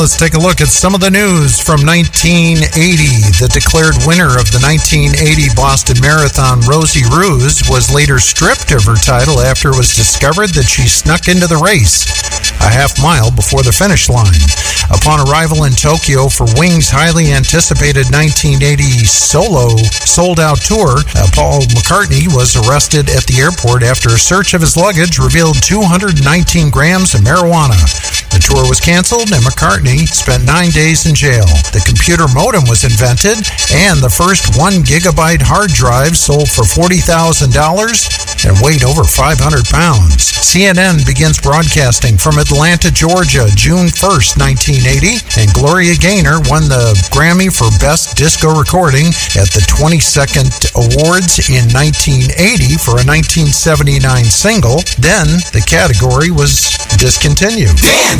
let's take a look at some of the news from 1980. The declared winner of the 1980 Boston Marathon, Rosie Roos, was later stripped of her title after it was discovered that she snuck into the race a half mile before the finish line. Upon arrival in Tokyo for Wings' highly anticipated 1980 solo sold-out tour, Paul McCartney was arrested at the airport after a search of his luggage revealed 219 grams of marijuana. The tour was canceled and McCartney spent 9 days in jail. The computer modem was invented and the first 1 gigabyte hard drive sold for $40,000 and weighed over 500 pounds. CNN begins broadcasting from Atlanta, Georgia, June 1st, 1980, and Gloria Gaynor won the Grammy for Best Disco Recording at the 22nd Awards in 1980 for a 1979 single. Then the category was discontinued. Dance